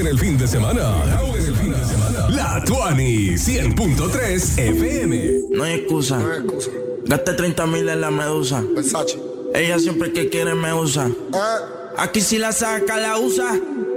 el fin de semana. La Tuani 100.3 FM. No hay excusa. Gasté 30,000 en la medusa. Versace. Ella siempre que quiere me usa. Aquí si la saca, la usa.